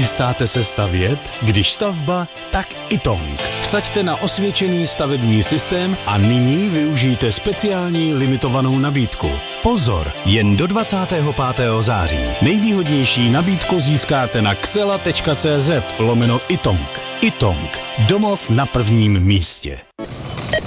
Chystáte se stavět? Když stavba, tak Itong. Vsaďte na osvědčený stavební systém a nyní využijte speciální limitovanou nabídku. Pozor, jen do 25. září. Nejvýhodnější nabídku získáte na xela.cz/Itong. Itong. Domov na prvním místě.